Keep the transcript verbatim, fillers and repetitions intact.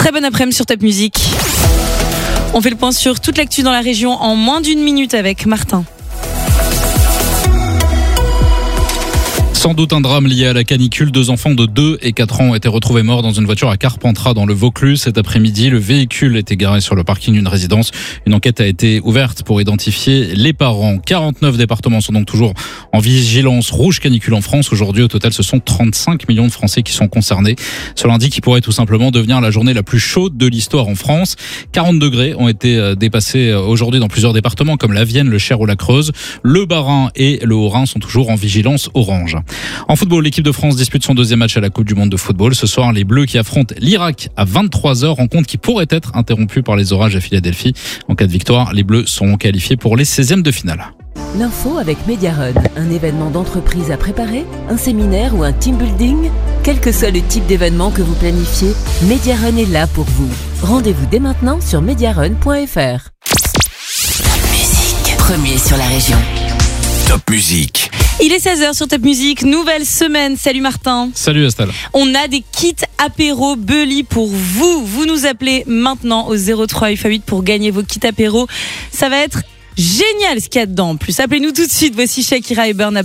Très bon après-midi sur Top Music. On fait le point sur toute l'actu dans la région en moins d'une minute avec Martin. Sans doute un drame lié à la canicule. Deux enfants de deux et quatre ans ont été retrouvés morts dans une voiture à Carpentras dans le Vaucluse cet après-midi. Le véhicule était garé sur le parking d'une résidence. Une enquête a été ouverte pour identifier les parents. quarante-neuf départements sont donc toujours en vigilance rouge canicule en France. Aujourd'hui, au total, ce sont trente-cinq millions de Français qui sont concernés. Cela indique qu'il pourrait tout simplement devenir la journée la plus chaude de l'histoire en France. quarante degrés ont été dépassés aujourd'hui dans plusieurs départements comme la Vienne, le Cher ou la Creuse. Le Bas-Rhin et le Haut-Rhin sont toujours en vigilance orange. En football, l'équipe de France dispute son deuxième match à la Coupe du Monde de football. Ce soir, les Bleus qui affrontent l'Irak à vingt-trois heures, rencontre qui pourrait être interrompue par les orages à Philadelphie. En cas de victoire, les Bleus seront qualifiés pour les seizièmes de finale. L'info avec Mediarun, un événement d'entreprise à préparer, un séminaire ou un team building. Quel que soit le type d'événement que vous planifiez, Mediarun est là pour vous. Rendez-vous dès maintenant sur mediarun point f r. Top Music, premier sur la région. Top Music. Il est seize heures sur Top Music, nouvelle semaine. Salut Martin. Salut Estelle. On a des kits apéro Bully pour vous. Vous nous appelez maintenant au zéro trois huit huit pour gagner vos kits apéro. Ça va être génial ce qu'il y a dedans. En plus, appelez-nous tout de suite. Voici Shakira et Burna